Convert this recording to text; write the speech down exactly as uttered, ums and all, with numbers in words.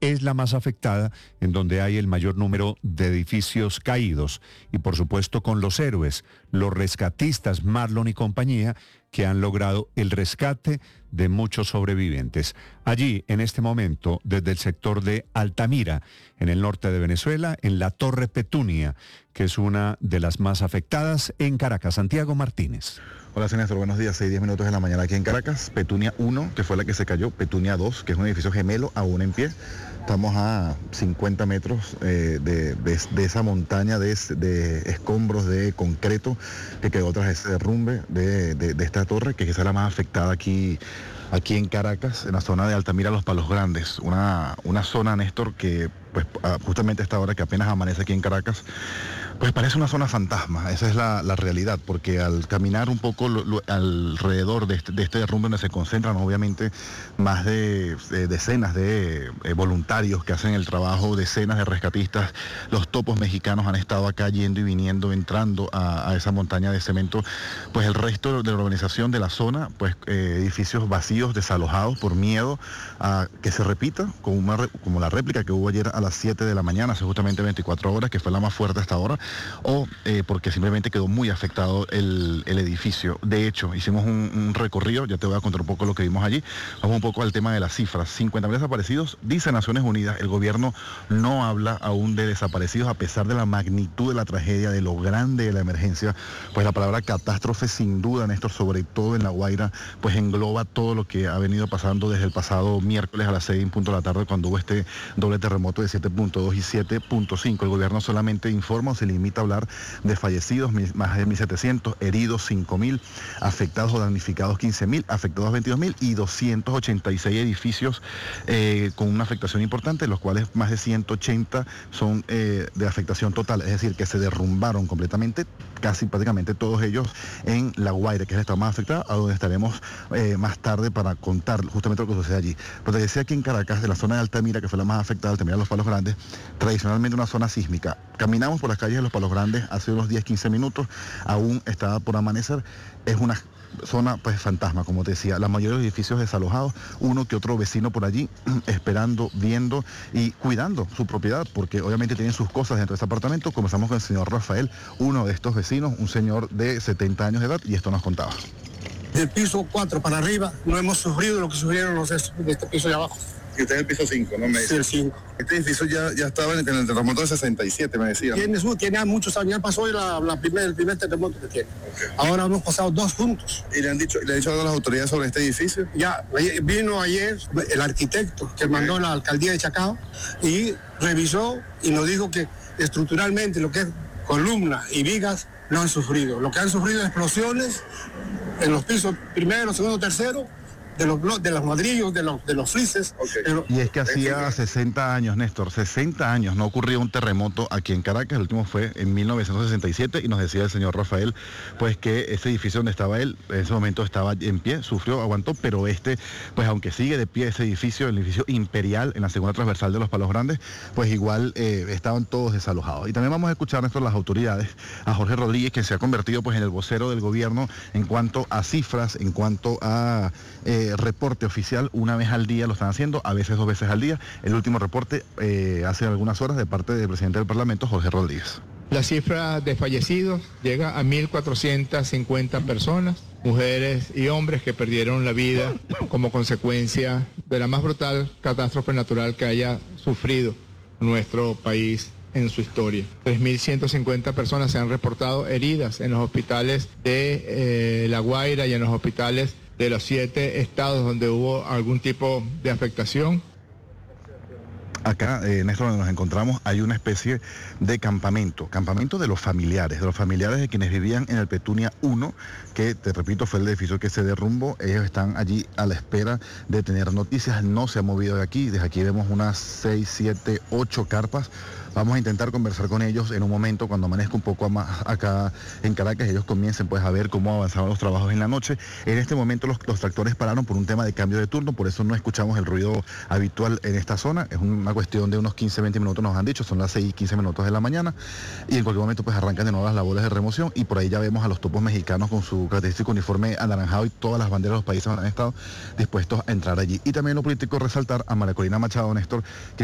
es la más afectada, en donde hay el mayor número de edificios caídos. Y por supuesto con los héroes, los rescatistas Marlon y compañía, que han logrado el rescate de muchos sobrevivientes. Allí, en este momento, desde el sector de Altamira, en el norte de Venezuela, en la Torre Petunia, que es una de las más afectadas en Caracas. Santiago Martínez. Hola, Néstor, buenos días. seis diez minutos de la mañana aquí en Caracas. Petunia uno, que fue la que se cayó. Petunia dos, que es un edificio gemelo, aún en pie. Estamos a cincuenta metros eh, de, de, de esa montaña de, de escombros de concreto que quedó tras ese derrumbe de, de, de esta torre, que es la más afectada aquí, aquí en Caracas, en la zona de Altamira, Los Palos Grandes. Una, una zona, Néstor, que pues justamente a esta hora que apenas amanece aquí en Caracas, pues parece una zona fantasma. Esa es la, la realidad, porque al caminar un poco lo, lo, alrededor de este, de este derrumbe donde se concentran obviamente más de, de decenas de eh, voluntarios que hacen el trabajo, decenas de rescatistas, los topos mexicanos han estado acá yendo y viniendo, entrando a, a esa montaña de cemento, pues el resto de la urbanización de la zona, pues eh, edificios vacíos, desalojados por miedo a que se repita, como, una, como la réplica que hubo ayer a las siete de la mañana, hace justamente veinticuatro horas, que fue la más fuerte hasta ahora, o eh, porque simplemente quedó muy afectado el, el edificio. De hecho, hicimos un, un recorrido, ya te voy a contar un poco lo que vimos allí. Vamos un poco al tema de las cifras. cincuenta mil desaparecidos, dice Naciones Unidas. El gobierno no habla aún de desaparecidos, a pesar de la magnitud de la tragedia, de lo grande de la emergencia. Pues la palabra catástrofe, sin duda, Néstor, sobre todo en La Guaira, pues engloba todo lo que ha venido pasando desde el pasado miércoles a las seis en punto de la tarde, cuando hubo este doble terremoto de siete punto dos y siete punto cinco. El gobierno solamente informa o se limita a hablar de fallecidos, más de mil setecientos, heridos cinco mil, afectados o damnificados quince mil, afectados veintidós mil y doscientos ochenta y seis edificios eh, con una afectación importante, los cuales más de ciento ochenta son eh, de afectación total, es decir, que se derrumbaron completamente, casi prácticamente todos ellos en La Guaira, que es el estado más afectado, a donde estaremos eh, más tarde para contar justamente lo que sucede allí. Pero te decía, aquí en Caracas, de la zona de Altamira, que fue la más afectada, Altamira, Los Palos Grandes, tradicionalmente una zona sísmica. Caminamos por las calles de Los Palos Grandes hace unos diez, quince minutos, aún estaba por amanecer. Es una zona pues fantasma, como te decía, la mayoría de los edificios desalojados, uno que otro vecino por allí esperando, viendo y cuidando su propiedad, porque obviamente tienen sus cosas dentro de ese apartamento. Comenzamos con el señor Rafael, uno de estos vecinos, un señor de setenta años de edad, y esto nos contaba. Del piso cuatro para arriba no hemos sufrido lo que sufrieron los de este piso de abajo. Y usted es el piso cinco, ¿no? Me sí, el cinco. Este edificio ya, ya estaba en el terremoto de sesenta y siete, me decía. Tiene, su, tiene muchos años, ya pasó la, la primer, el primer terremoto que tiene. Okay. Ahora hemos pasado dos juntos. ¿Y le han dicho, le han dicho a las autoridades sobre este edificio? Ya, vino ayer el arquitecto que okay. mandó la alcaldía de Chacao y revisó y nos dijo que estructuralmente lo que es columna y vigas no han sufrido. Lo que han sufrido es explosiones en los pisos primero, segundo, tercero, de los, de los ladrillos, de los, de los frises. Okay. Los... Y es que hacía sesenta años, Néstor, sesenta años no ocurría un terremoto aquí en Caracas. El último fue en mil novecientos sesenta y siete y nos decía el señor Rafael, pues que ese edificio donde estaba él, en ese momento estaba en pie, sufrió, aguantó, pero este, pues aunque sigue de pie ese edificio, el edificio Imperial, en la segunda transversal de Los Palos Grandes, pues igual eh, estaban todos desalojados. Y también vamos a escuchar, Néstor, las autoridades, a Jorge Rodríguez, que se ha convertido pues en el vocero del gobierno en cuanto a cifras, en cuanto a eh, reporte oficial. Una vez al día lo están haciendo, a veces dos veces al día. El último reporte eh, hace algunas horas de parte del presidente del Parlamento, Jorge Rodríguez. La cifra de fallecidos llega a mil cuatrocientas cincuenta personas, mujeres y hombres que perdieron la vida como consecuencia de la más brutal catástrofe natural que haya sufrido nuestro país en su historia. tres mil ciento cincuenta personas se han reportado heridas en los hospitales de eh, La Guaira y en los hospitales de los siete estados donde hubo algún tipo de afectación. Acá, eh, Néstor, donde nos encontramos, hay una especie de campamento, campamento de los familiares, de los familiares de quienes vivían en el Petunia uno, que, te repito, fue el edificio que se derrumbó. Ellos están allí a la espera de tener noticias, no se ha movido de aquí. Desde aquí vemos unas seis, siete, ocho carpas. Vamos a intentar conversar con ellos en un momento cuando amanezca un poco más acá en Caracas. Ellos comiencen pues a ver cómo avanzaban los trabajos en la noche. En este momento los, los tractores pararon por un tema de cambio de turno, por eso no escuchamos el ruido habitual en esta zona. Es una cuestión de unos quince, veinte minutos, nos han dicho, son las seis y quince minutos de la mañana, y en cualquier momento pues arrancan de nuevo las labores de remoción, y por ahí ya vemos a los topos mexicanos con su característico uniforme anaranjado y todas las banderas de los países han estado dispuestos a entrar allí. Y también lo político, resaltar a María Corina Machado, Néstor, que